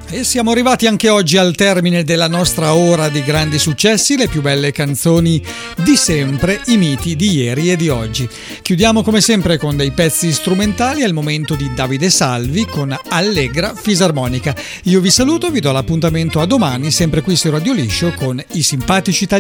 E siamo arrivati anche oggi al termine della nostra ora di grandi successi, le più belle canzoni di sempre, i miti di ieri e di oggi. Chiudiamo come sempre con dei pezzi strumentali, è il momento di Davide Salvi con Allegra Fisarmonica. Io vi saluto, vi do l'appuntamento a domani, sempre qui su Radio Liscio con i simpatici italiani.